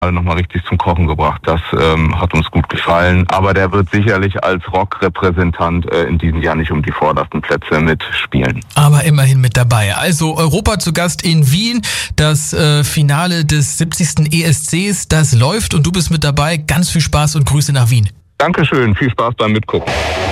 nochmal richtig zum Kochen gebracht. Das hat uns gut gefallen. Aber der wird sicherlich als Rock-Repräsentant in diesem Jahr nicht um die vordersten Plätze mitspielen. Aber immerhin mit dabei. Also Europa zu Gast in Wien. Das Finale des 70. ESCs, das läuft und du bist mit dabei. Ganz viel Spaß und Grüße nach Wien. Dankeschön, viel Spaß beim Mitgucken.